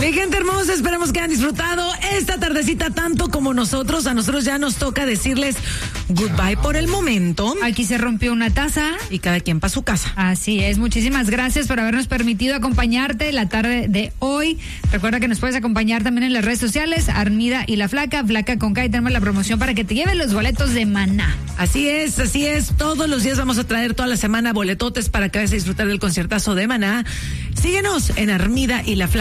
Mi gente hermosa, esperamos que hayan disfrutado esta tardecita tanto como nosotros. A nosotros ya nos toca decirles goodbye por el momento. Aquí se rompió una taza. Y cada quien para su casa. Así es, muchísimas gracias por habernos permitido acompañarte la tarde de hoy. Recuerda que nos puedes acompañar también en las redes sociales, Armida y La Flaca, Flaca con K, y tenemos la promoción para que te lleven los boletos de Maná. Así es. Todos los días vamos a traer toda la semana boletotes para que vayas a disfrutar del conciertazo de Maná. Síguenos en Armida y La Flaca.